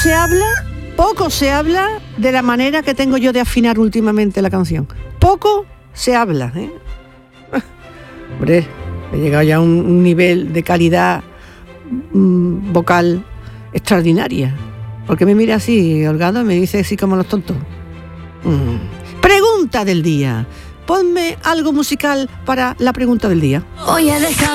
poco se habla de la manera que tengo yo de afinar últimamente la canción. Poco se habla, ¿eh? Hombre, he llegado ya a un nivel de calidad vocal extraordinaria. ¿Por qué me mira así, Holgado? Me dice así como los tontos. Pregunta del día. Ponme algo musical para la pregunta del día. Hoy he dejado